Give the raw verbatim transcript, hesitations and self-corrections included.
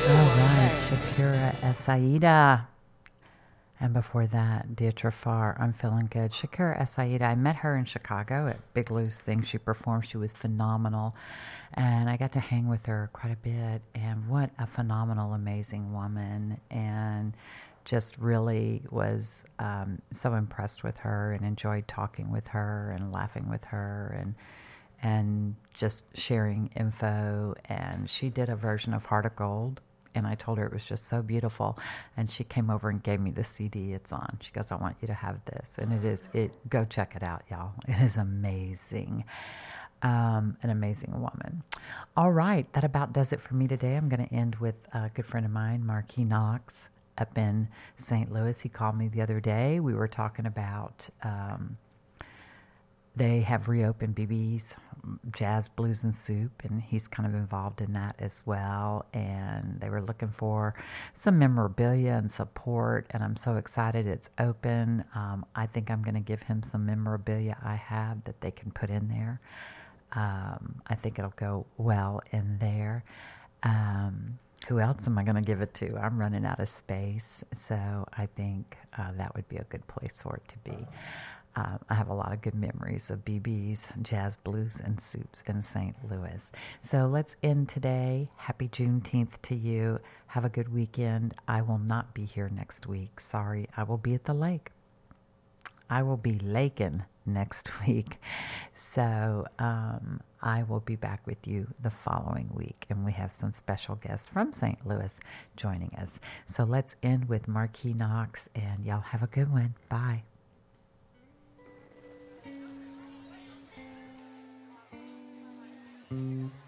All right, Shakira Esaida. And before that, Dietra Farr, I'm Feeling Good. Shakira Esaida, I met her in Chicago at Big Lou's thing. She performed. She was phenomenal. And I got to hang with her quite a bit. And what a phenomenal, amazing woman. And just really was um, so impressed with her and enjoyed talking with her and laughing with her and and just sharing info. And she did a version of Heart of Gold, and I told her it was just so beautiful. And she came over and gave me the C D it's on. She goes, I want you to have this. And it is, it, go check it out, y'all. It is amazing. Um, an amazing woman. All right, that about does it for me today. I'm going to end with a good friend of mine, Marquis Knox, up in Saint Louis. He called me the other day. We were talking about, um, they have reopened B B's Jazz, Blues, and Soup, and he's kind of involved in that as well. And they were looking for some memorabilia and support, and I'm so excited it's open. Um, I think I'm going to give him some memorabilia I have that they can put in there. Um, I think it'll go well in there. Um, who else am I going to give it to? I'm running out of space, so I think uh, that would be a good place for it to be. Uh, I have a lot of good memories of B B's, Jazz, Blues, and Soups in Saint Louis. So let's end today. Happy Juneteenth to you. Have a good weekend. I will not be here next week. Sorry, I will be at the lake. I will be laking next week. So um, I will be back with you the following week. And we have some special guests from Saint Louis joining us. So let's end with Marquis Knox, and y'all have a good one. Bye. Mm-hmm.